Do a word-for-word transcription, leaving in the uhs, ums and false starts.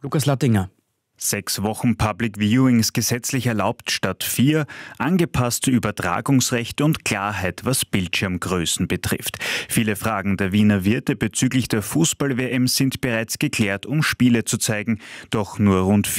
Lukas Lattinger. Sechs Wochen Public Viewings gesetzlich erlaubt statt vier, angepasste Übertragungsrecht und Klarheit, was Bildschirmgrößen betrifft. Viele Fragen der Wiener Wirte bezüglich der Fußball-W M sind bereits geklärt, um Spiele zu zeigen, doch nur rund